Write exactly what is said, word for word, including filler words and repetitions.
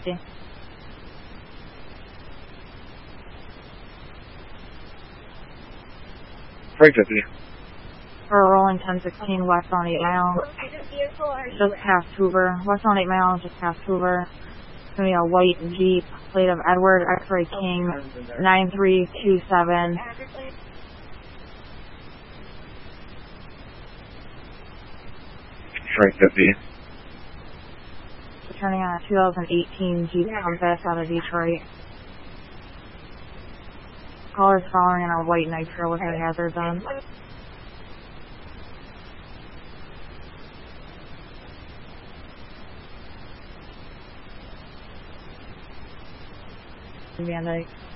fifty. Frank fifty. We're rolling ten sixteen west on eight mile. Just past Hoover. West on eight mile, just past Hoover. It's going to be a white Jeep, plate of Edward X-Ray King nine three two seven. Frank fifty. Returning on a two thousand eighteen Jeep Compass out of Detroit. Caller's following in a white Nitro with their hazards on. Van Dyke.